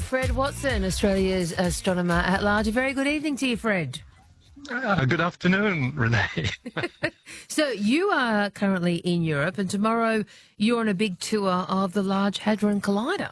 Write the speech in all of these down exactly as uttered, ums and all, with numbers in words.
Fred Watson, Australia's astronomer at large. A very good evening to you, Fred. Uh, good afternoon, Renee. So you are currently in Europe, and tomorrow you're on a big tour of the Large Hadron Collider.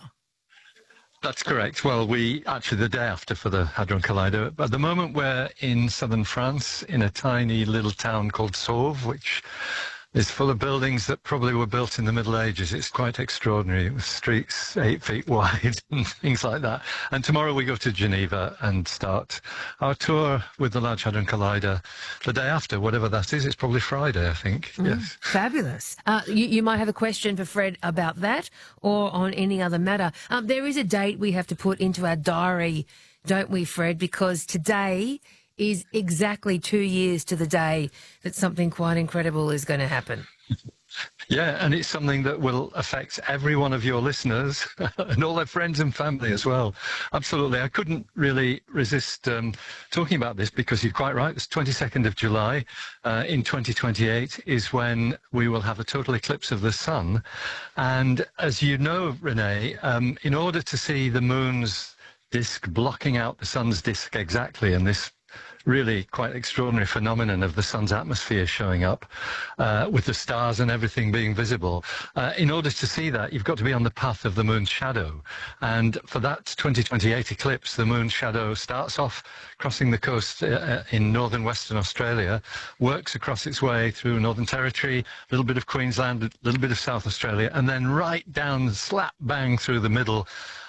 That's correct. Well, we actually the day after for the Hadron Collider. At the moment, we're in southern France in a tiny little town called Sauve, which is full of buildings that probably were built in the Middle Ages. It's quite extraordinary, with streets eight feet wide and things like that. And tomorrow we go to Geneva and start our tour with the Large Hadron Collider the day after, whatever that is. It's probably Friday, I think. Mm, yes. Fabulous. Uh, you, you might have a question for Fred about that or on any other matter. Um, there is a date we have to put into our diary, don't we, Fred? Because today is exactly two years to the day that something quite incredible is going to happen. Yeah, and it's something that will affect every one of your listeners and all their friends and family as well. Absolutely. I couldn't really resist um, talking about this because you're quite right. It's twenty-second of July uh, in twenty twenty-eight is when we will have a total eclipse of the sun. And as you know, Renee, um, in order to see the moon's disk blocking out the sun's disk exactly, and this really quite extraordinary phenomenon of the sun's atmosphere showing up uh, with the stars and everything being visible. Uh, in order to see that, you've got to be on the path of the moon's shadow. And for that twenty twenty-eight eclipse, the moon's shadow starts off crossing the coast uh, in northern Western Australia, works across its way through Northern Territory, a little bit of Queensland, a little bit of South Australia, and then right down slap bang through the middle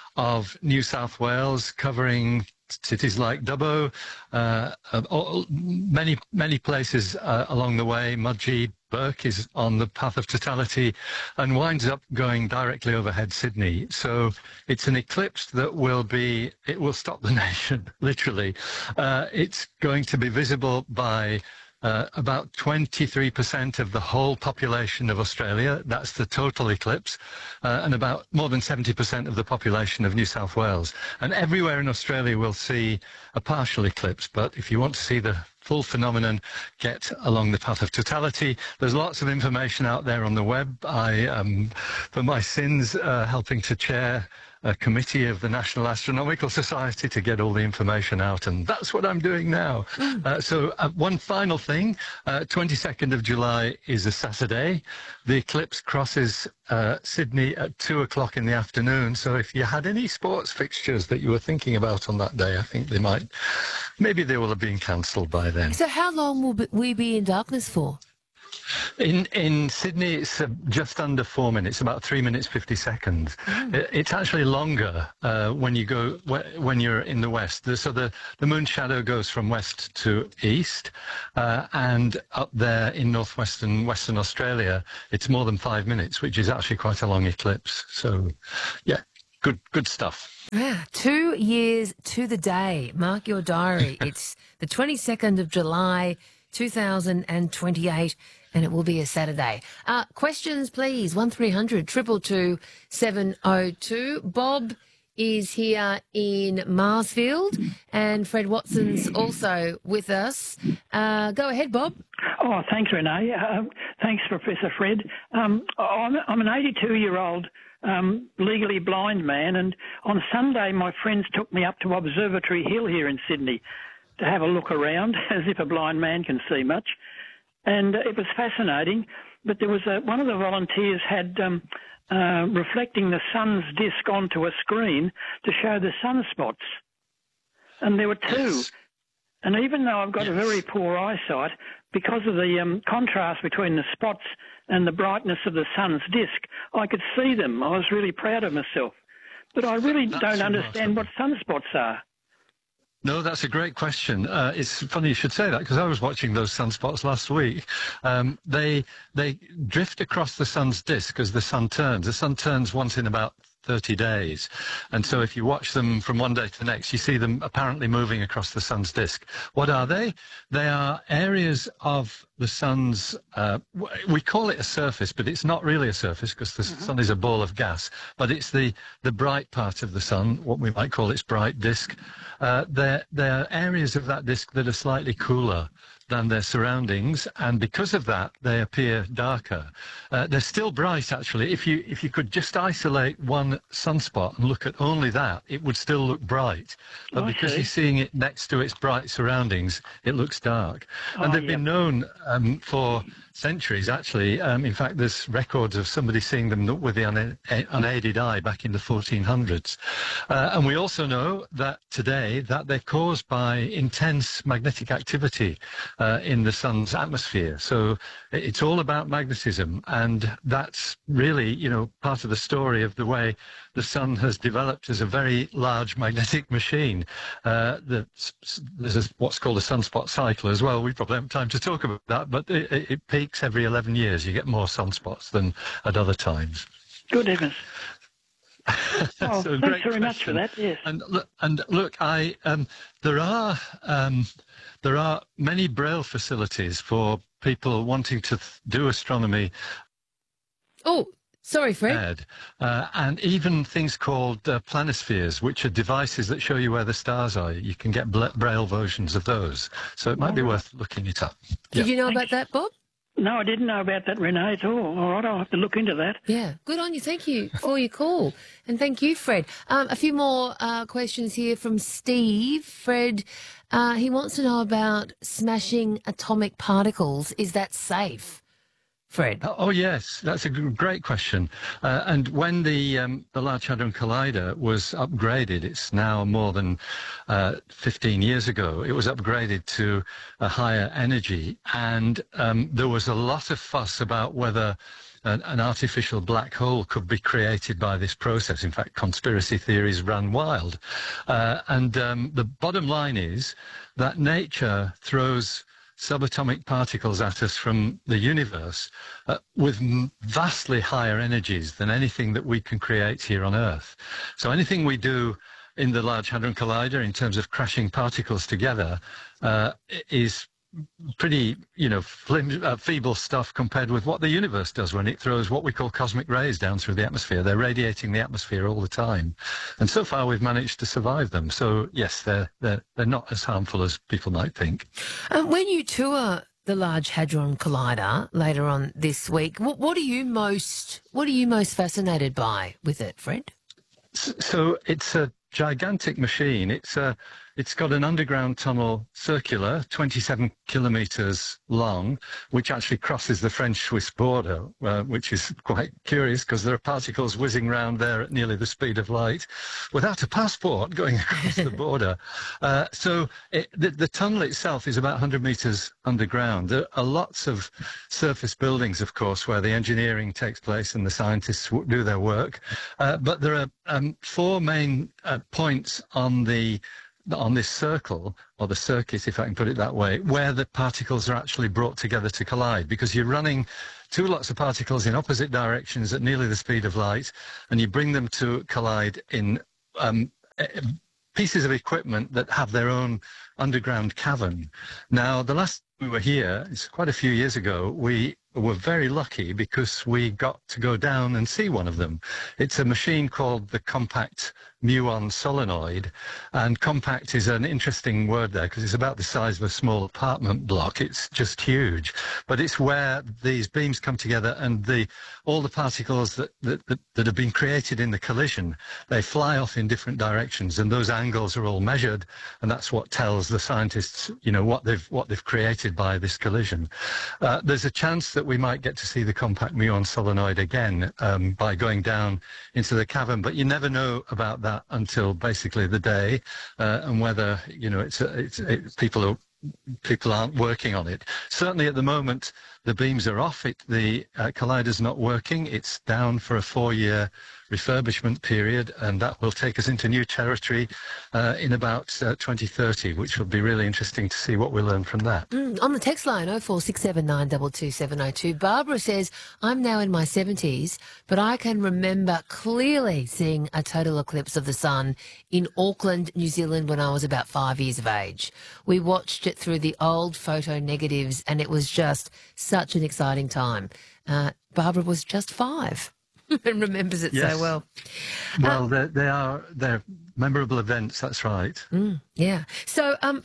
of New South Wales, covering cities like Dubbo, uh, uh, many, many places uh, along the way. Mudgee, Burke is on the path of totality and winds up going directly overhead Sydney. So it's an eclipse that will be, it will stop the nation, literally. Uh, it's going to be visible by Uh, about twenty-three percent of the whole population of Australia. That's the total eclipse, uh, and about more than seventy percent of the population of New South Wales. And everywhere in Australia will see a partial eclipse. But if you want to see the full phenomenon, get along the path of totality. There's lots of information out there on the web. I, um, for my sins, uh, helping to chair a committee of the National Astronomical Society to get all the information out, and that's what I'm doing now. Mm. Uh, so uh, one final thing, uh, twenty-second of July is a Saturday. The eclipse crosses uh, Sydney at two o'clock in the afternoon, so if you had any sports fixtures that you were thinking about on that day, I think they might, maybe they will have been cancelled by then. So how long will we be in darkness for? In in Sydney, it's uh, just under four minutes, about three minutes fifty seconds. Mm. It, it's actually longer uh, when you go when you're in the west. The, so the the moon shadow goes from west to east, uh, and up there in northwestern Western Australia, it's more than five minutes, which is actually quite a long eclipse. So, yeah, good good stuff. Yeah, two years to the day. Mark your diary. It's the twenty-second of July, two thousand twenty-eight, and it will be a Saturday. Uh, questions, please. one three hundred two two two seven oh two. Bob is here in Marsfield, and Fred Watson's also with us. Uh, go ahead, Bob. Oh, thanks, Renee. Uh, thanks, Professor Fred. Um, I'm, I'm an eighty-two-year-old um, legally blind man, and on Sunday my friends took me up to Observatory Hill here in Sydney to have a look around, as if a blind man can see much. And it was fascinating, but there was a, one of the volunteers had um, uh, reflecting the sun's disk onto a screen to show the sunspots. And there were two. Yes. And even though I've got yes. a very poor eyesight, because of the um, contrast between the spots and the brightness of the sun's disk, I could see them. I was really proud of myself. But I really That's don't understand what sunspots are. No, that's a great question. Uh, it's funny you should say that because I was watching those sunspots last week. Um, they they drift across the sun's disk as the sun turns. The sun turns once in about thirty days. And so if you watch them from one day to the next, you see them apparently moving across the sun's disk. What are they? They are areas of the sun's, uh, we call it a surface, but it's not really a surface because the mm-hmm. sun is a ball of gas, but it's the, the bright part of the sun, what we might call its bright disk. Uh, they're, they're areas of that disk that are slightly cooler than their surroundings, and because of that, they appear darker. Uh, they're still bright, actually. If you if you could just isolate one sunspot and look at only that, it would still look bright. But I because see. you're seeing it next to its bright surroundings, it looks dark. And Oh, they've yeah. been known um, for centuries, actually. Um, in fact, there's records of somebody seeing them with the una- unaided eye back in the fourteen hundreds. Uh, and we also know that today that they're caused by intense magnetic activity uh, in the sun's atmosphere. So it's all about magnetism, and that's really, you know, part of the story of the way the sun has developed as a very large magnetic machine. Uh, the, there's a, what's called a sunspot cycle as well. We probably haven't time to talk about that, but it, it peaks every eleven years. You get more sunspots than at other times. Good heavens. Oh, So, thanks great very much for question. that. Yes. And look, and look, I um, there are um, there are many Braille facilities for people wanting to th- do astronomy. Oh, sorry, Fred. Ed, uh, and even things called uh, planispheres, which are devices that show you where the stars are. You can get bla- Braille versions of those, so it might be worth looking it up. Did Yeah. you know Thanks. about that, Bob? No, I didn't know about that, Renee, at all. All right, I'll have to look into that. Yeah, good on you. Thank you for your call. And thank you, Fred. Um, a few more uh, questions here from Steve. Fred, uh, he wants to know about smashing atomic particles. Is that safe, Fred? Oh yes, that's a g- great question. Uh, and when the um, the Large Hadron Collider was upgraded, it's now more than uh, fifteen years ago. It was upgraded to a higher energy, and um, there was a lot of fuss about whether an, an artificial black hole could be created by this process. In fact, conspiracy theories ran wild. Uh, and um, the bottom line is that nature throws subatomic particles at us from the universe uh, with m- vastly higher energies than anything that we can create here on Earth. So anything we do in the Large Hadron Collider in terms of crashing particles together uh, i- is pretty, you know, flim- uh, feeble stuff compared with what the universe does when it throws what we call cosmic rays down through the atmosphere. They're radiating the atmosphere all the time. And so far we've managed to survive them. So yes, they're, they're, they're not as harmful as people might think. Um, when you tour the Large Hadron Collider later on this week, what, what are you most what are you most fascinated by with it, Fred? S- So it's a gigantic machine. It's a, it's got an underground tunnel, circular, twenty-seven kilometres long, which actually crosses the French-Swiss border, uh, which is quite curious because there are particles whizzing around there at nearly the speed of light without a passport going across the border. Uh, so it, the, the tunnel itself is about one hundred metres underground. There are lots of surface buildings, of course, where the engineering takes place and the scientists w- do their work. Uh, but there are um, four main uh, points on the on this circle, or the circuit, if I can put it that way, where the particles are actually brought together to collide, because you're running two lots of particles in opposite directions at nearly the speed of light, and you bring them to collide in um, eh, pieces of equipment that have their own underground cavern. Now, the last we were here, it's quite a few years ago, we were very lucky because we got to go down and see one of them. It's a machine called the Compact Muon Solenoid, and compact is an interesting word there because it's about the size of a small apartment block. It's just huge, but it's where these beams come together and the all the particles that that, that, that have been created in the collision, they fly off in different directions, and those angles are all measured, and that's what tells the scientists, you know, what they've what they've created by this collision. Uh, there's a chance that we might get to see the Compact Muon Solenoid again um, by going down into the cavern, but you never know about that until basically the day, uh, and whether, you know, it's, it's it, people are people aren't working on it. Certainly at the moment, the beams are off. It, the uh, collider's not working. It's down for a four-year refurbishment period, and that will take us into new territory uh, in about uh, twenty thirty, which will be really interesting to see what we learn from that. Mm, on the text line, oh four six seven nine two two seven oh two, Barbara says, I'm now in my seventies, but I can remember clearly seeing a total eclipse of the sun in Auckland, New Zealand, when I was about five years of age. We watched it through the old photo negatives, and it was just such an exciting time. Uh, Barbara was just five and remembers it Yes. so well. Well, they they are they're memorable events. That's right. Mm, yeah. So, um, Fred,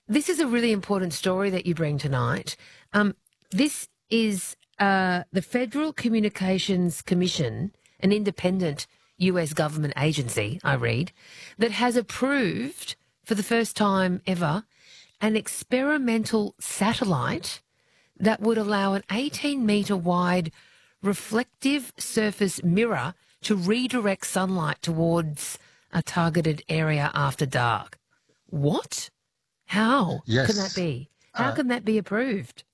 this is a really important story that you bring tonight. Um, this is uh, the Federal Communications Commission, an independent U S government agency, I read, that has approved for the first time ever an experimental satellite that would allow an eighteen metre wide reflective surface mirror to redirect sunlight towards a targeted area after dark. What? How Yes. can that be? How Uh, can that be approved?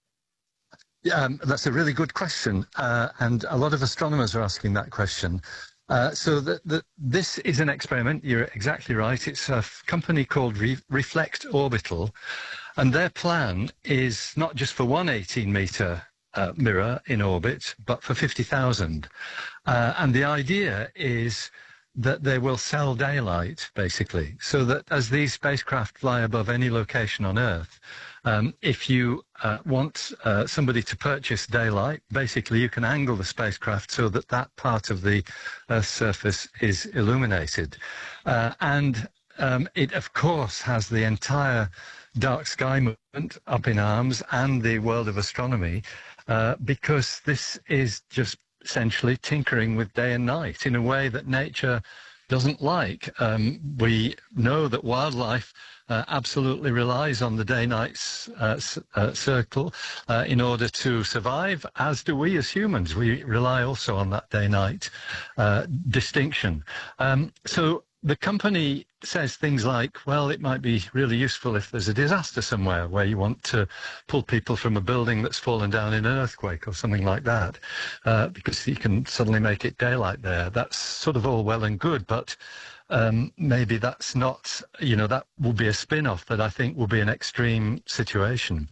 Yeah, um, that's a really good question, uh, and a lot of astronomers are asking that question. Uh, so the, the, this is an experiment. You're exactly right. It's a f- company called Re- Reflect Orbital, and their plan is not just for one eighteen metre uh, mirror in orbit, but for fifty thousand. Uh, and the idea is that they will sell daylight, basically, so that as these spacecraft fly above any location on Earth, um, if you uh, want uh, somebody to purchase daylight, basically you can angle the spacecraft so that that part of the Earth's surface is illuminated. Uh, and um, it, of course, has the entire dark sky movement up in arms and the world of astronomy, uh, because this is just essentially tinkering with day and night in a way that nature doesn't like. Um, we know that wildlife uh, absolutely relies on the day-night uh, uh, circle uh, in order to survive, as do we as humans. We rely also on that day-night uh, distinction. Um, so the company says things like, well, it might be really useful if there's a disaster somewhere where you want to pull people from a building that's fallen down in an earthquake or something like that, uh, because you can suddenly make it daylight there. That's sort of all well and good, but um, maybe that's not, you know, that will be a spin-off that I think will be an extreme situation.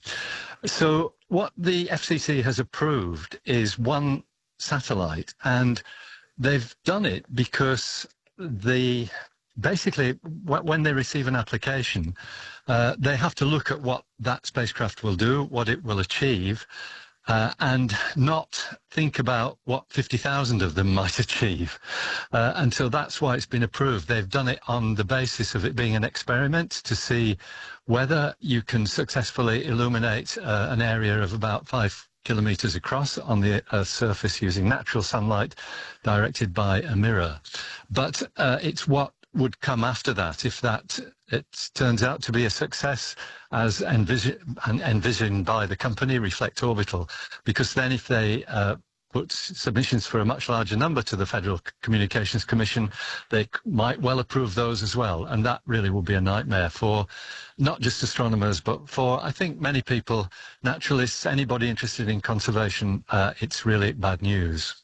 So what the F C C has approved is one satellite, and they've done it because the basically when they receive an application, uh, they have to look at what that spacecraft will do, what it will achieve, uh, and not think about what fifty thousand of them might achieve. Uh, and so that's why it's been approved. They've done it on the basis of it being an experiment to see whether you can successfully illuminate uh, an area of about five kilometers across on the Earth's surface using natural sunlight directed by a mirror. But uh, it's what would come after that if that it turns out to be a success as envision, envisioned by the company Reflect Orbital, because then if they uh, put submissions for a much larger number to the Federal Communications Commission, they c- might well approve those as well. And that really will be a nightmare for not just astronomers, but for, I think, many people, naturalists, anybody interested in conservation. Uh, it's really bad news.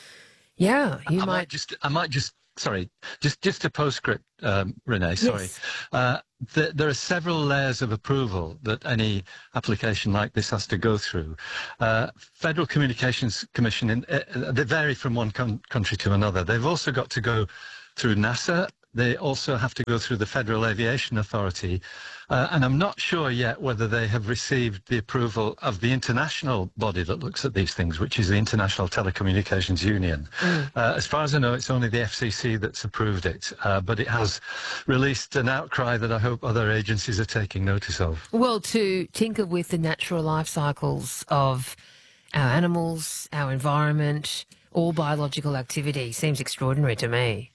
Yeah, you I might... might just, I might just, sorry, just just a postscript, um, Renee. Sorry, Yes. uh, th- there are several layers of approval that any application like this has to go through. Uh, Federal Communications Commission, in, uh, they vary from one con- country to another. They've also got to go through NASA. They also have to go through the Federal Aviation Authority. Uh, and I'm not sure yet whether they have received the approval of the international body that looks at these things, which is the International Telecommunications Union. Mm. Uh, as far as I know, it's only the F C C that's approved it, uh, but it has released an outcry that I hope other agencies are taking notice of. Well, to tinker with the natural life cycles of our animals, our environment, all biological activity seems extraordinary to me.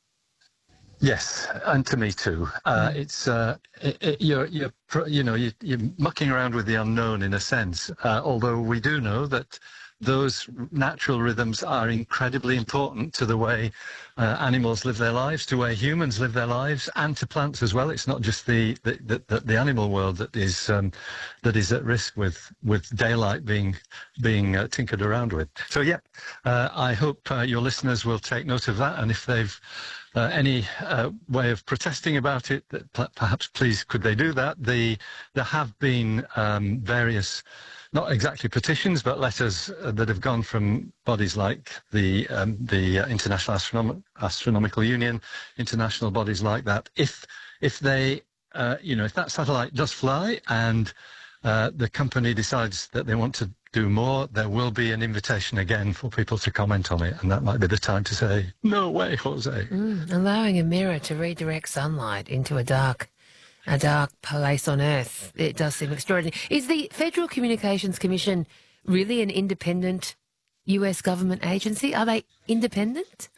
Yes, and to me too. Uh, mm. It's uh, it, it, you're you're you know you're, you're mucking around with the unknown in a sense. Uh, although we do know that those natural rhythms are incredibly important to the way uh, animals live their lives, to the way humans live their lives, and to plants as well. It's not just the the, the, the animal world that is um, that is at risk with with daylight being being uh, tinkered around with. So yeah, uh, I hope uh, your listeners will take note of that, and if they've Uh, any uh, way of protesting about it, that perhaps please could they do that. The, there have been um, various, not exactly petitions, but letters uh, that have gone from bodies like the, um, the uh, International Astronom- Astronomical Union, international bodies like that. If, if they, uh, you know, if that satellite does fly and uh, the company decides that they want to do more, there will be an invitation again for people to comment on it, and that might be the time to say, no way, Jose. Mm, allowing a mirror to redirect sunlight into a dark A dark place on earth. It does seem extraordinary. Is the Federal Communications Commission really an independent U S government agency? Are they independent?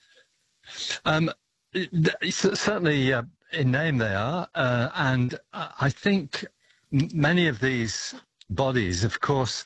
Um, certainly, uh, in name they are. Uh, and I think many of these bodies, of course,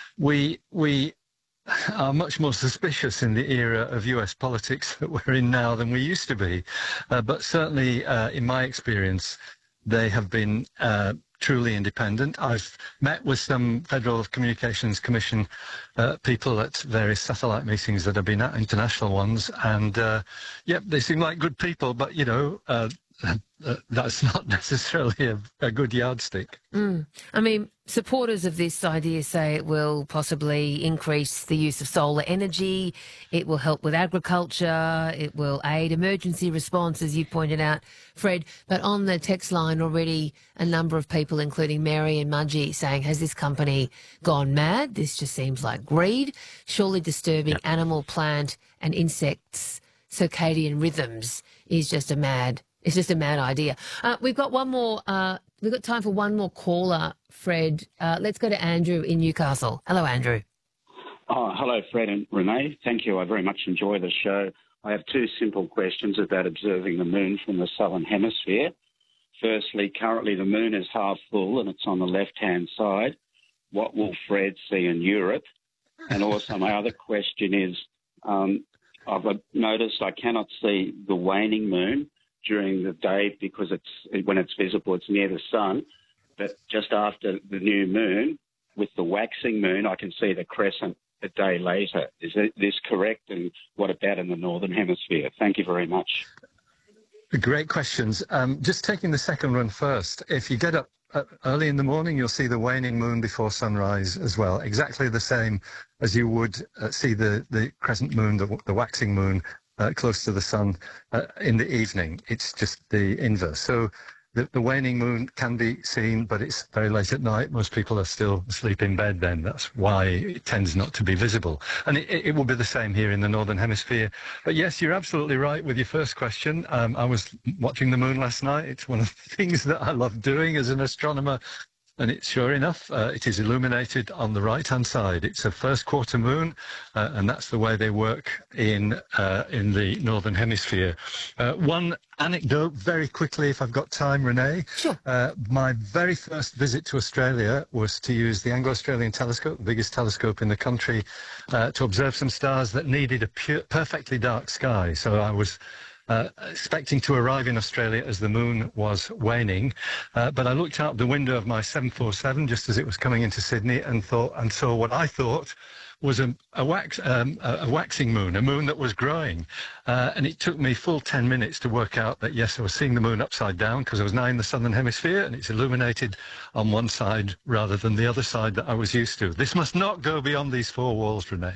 we we are much more suspicious in the era of U S politics that we're in now than we used to be. Uh, but certainly, uh, in my experience, they have been uh, truly independent. I've met with some Federal Communications Commission uh, people at various satellite meetings that have been at, international ones, and uh, yep, they seem like good people, but, you know, uh, uh, that's not necessarily a, a good yardstick. Mm. I mean, supporters of this idea say it will possibly increase the use of solar energy, it will help with agriculture, it will aid emergency response, as you pointed out, Fred. But on the text line already, a number of people, including Mary and Mudgee, saying, has this company gone mad? This just seems like greed, surely disturbing Yep. animal, plant and insects' circadian rhythms is just a mad It's just a mad idea. Uh, we've got one more. Uh, we've got time for one more caller, Fred. Uh, let's go to Andrew in Newcastle. Hello, Andrew. Oh, hello, Fred and Renee. Thank you. I very much enjoy the show. I have two simple questions about observing the moon from the southern hemisphere. Firstly, currently the moon is half full and it's on the left-hand side. What will Fred see in Europe? And also my other question is, um, I've noticed I cannot see the waning moon during the day because it's when it's visible, it's near the sun. But just after the new moon, with the waxing moon, I can see the crescent a day later. Is this correct? And what about in the northern hemisphere? Thank you very much. Great questions. Um, just taking the second one first. If you get up uh, early in the morning, you'll see the waning moon before sunrise as well. Exactly the same as you would uh, see the, the crescent moon, the, the waxing moon, Uh, close to the sun uh, in the evening. It's just the inverse. So the, the waning moon can be seen, but it's very late at night. Most people are still asleep in bed then. That's why it tends not to be visible. And it, it will be the same here in the Northern Hemisphere. But yes, you're absolutely right with your first question. Um, I was watching the moon last night. It's one of the things that I love doing as an astronomer. And it's sure enough, uh, it is illuminated on the right-hand side. It's a first quarter moon, uh, and that's the way they work in uh, in the Northern Hemisphere. Uh, one anecdote, very quickly, if I've got time, Renee. Sure. Uh, my very first visit to Australia was to use the Anglo-Australian telescope, the biggest telescope in the country, uh, to observe some stars that needed a pure, perfectly dark sky. So I was Uh, expecting to arrive in Australia as the moon was waning, uh, but I looked out the window of my seven forty-seven just as it was coming into Sydney and thought and saw what I thought was a, a, wax, um, a, a waxing moon, a moon that was growing. Uh, and it took me full ten minutes to work out that, yes, I was seeing the moon upside down because I was now in the southern hemisphere and it's illuminated on one side rather than the other side that I was used to. This must not go beyond these four walls, Renee.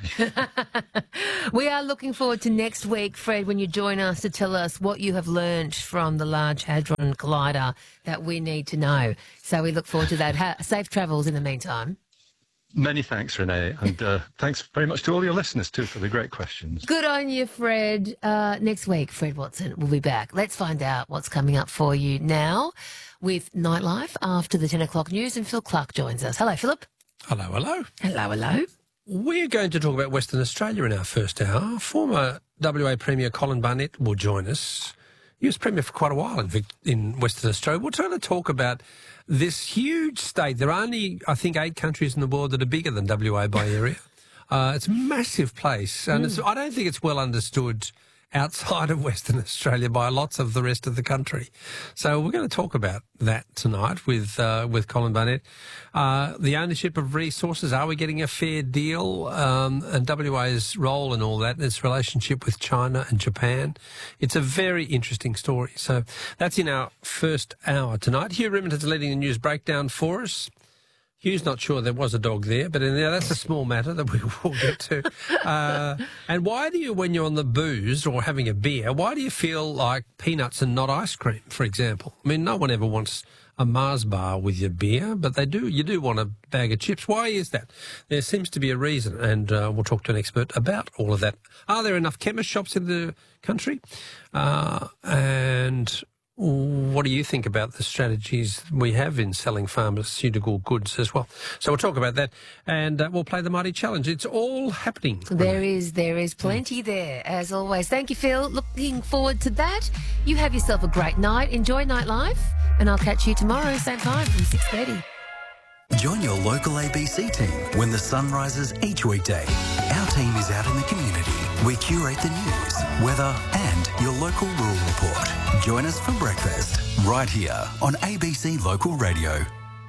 We are looking forward to next week, Fred, when you join us to tell us what you have learned from the Large Hadron Collider that we need to know. So we look forward to that. Ha- safe travels in the meantime. Many thanks, Renee, and uh, thanks very much to all your listeners, too, for the great questions. Good on you, Fred. Uh, next week, Fred Watson will be back. Let's find out what's coming up for you now with Nightlife after the ten o'clock news, and Phil Clark joins us. Hello, Philip. Hello, hello. Hello, hello. We're going to talk about Western Australia in our first hour. Former W A Premier Colin Barnett will join us. He was Premier for quite a while in, Vic- in Western Australia. We're trying to talk about this huge state. There are only, I think, eight countries in the world that are bigger than W A by area. Uh, it's a massive place, and mm. it's, I don't think it's well understood outside of Western Australia by lots of the rest of the country. So we're going to talk about that tonight with uh, with Colin Barnett. Uh, the ownership of resources, are we getting a fair deal? Um, and W A's role in all that, and its relationship with China and Japan. It's a very interesting story. So that's in our first hour tonight. Hugh Riminton's leading the news breakdown for us. Hugh's not sure there was a dog there, but anyhow, that's a small matter that we will get to. Uh, and why do you, when you're on the booze or having a beer, why do you feel like peanuts and not ice cream, for example? I mean, no one ever wants a Mars bar with your beer, but they do. You do want a bag of chips. Why is that? There seems to be a reason, and uh, we'll talk to an expert about all of that. Are there enough chemist shops in the country? Uh, and... what what do you think about the strategies we have in selling pharmaceutical goods as well? So we'll talk about that, and uh, we'll play the Mighty Challenge. It's all happening. There is, there is plenty there, as always. Thank you, Phil. Looking forward to that. You have yourself a great night. Enjoy nightlife, and I'll catch you tomorrow, same time from six thirty. Join your local A B C team when the sun rises each weekday. Our team is out in the community. We curate the news, weather and your local rural report. Join us for breakfast right here on A B C Local Radio.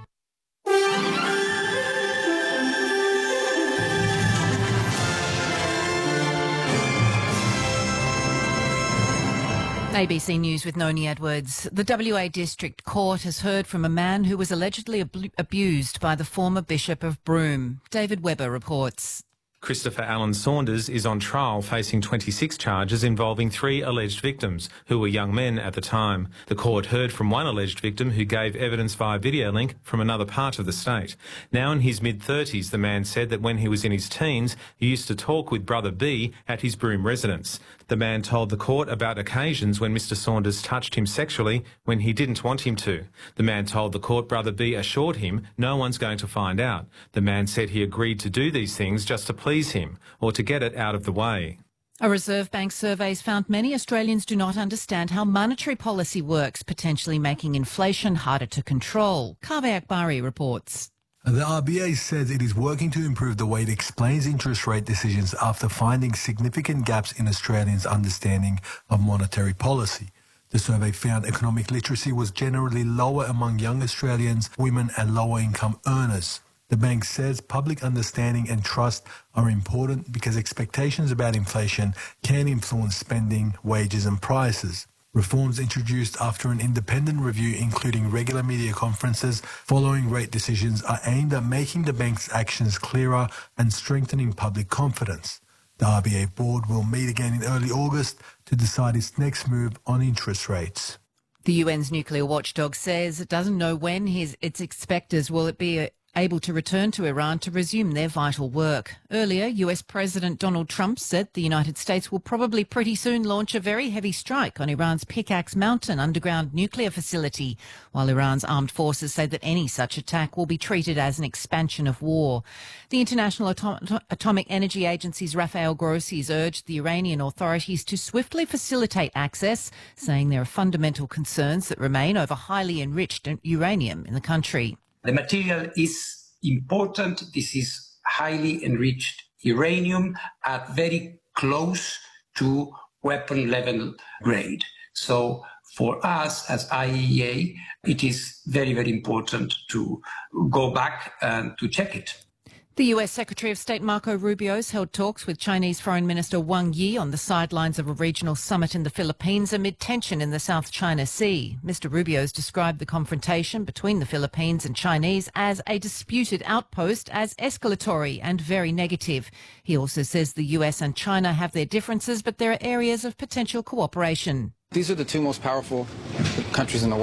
A B C News with Noni Edwards. The W A District Court has heard from a man who was allegedly ab- abused by the former Bishop of Broome. David Webber reports. Christopher Allen Saunders is on trial facing twenty-six charges involving three alleged victims, who were young men at the time. The court heard from one alleged victim who gave evidence via video link from another part of the state. Now in his mid-thirties, the man said that when he was in his teens, he used to talk with Brother B at his Broome residence. The man told the court about occasions when Mister Saunders touched him sexually when he didn't want him to. The man told the court Brother B assured him no one's going to find out. The man said he agreed to do these things just to please him or to get it out of the way. A Reserve Bank survey has found many Australians do not understand how monetary policy works, potentially making inflation harder to control. Kaveh Akbari reports. The R B A says it is working to improve the way it explains interest rate decisions after finding significant gaps in Australians' understanding of monetary policy. The survey found economic literacy was generally lower among young Australians, women and lower income earners. The bank says public understanding and trust are important because expectations about inflation can influence spending, wages and prices. Reforms introduced after an independent review, including regular media conferences following rate decisions, are aimed at making the bank's actions clearer and strengthening public confidence. The R B A board will meet again in early August to decide its next move on interest rates. The U N's nuclear watchdog says it doesn't know when his, its expectors will it be a able to return to Iran to resume their vital work. Earlier, U S President Donald Trump said the United States will probably pretty soon launch a very heavy strike on Iran's Pickaxe Mountain underground nuclear facility, while Iran's armed forces say that any such attack will be treated as an expansion of war. The International Atom- Atomic Energy Agency's Rafael Grossi has urged the Iranian authorities to swiftly facilitate access, saying there are fundamental concerns that remain over highly enriched uranium in the country. The material is important. This is highly enriched uranium at very close to weapon level grade. So for us as I A E A, it is very, very important to go back and to check it. The U S Secretary of State Marco Rubio has held talks with Chinese Foreign Minister Wang Yi on the sidelines of a regional summit in the Philippines amid tension in the South China Sea. Mister Rubio has described the confrontation between the Philippines and Chinese as a disputed outpost as escalatory and very negative. He also says the U S and China have their differences, but there are areas of potential cooperation. These are the two most powerful countries in the world.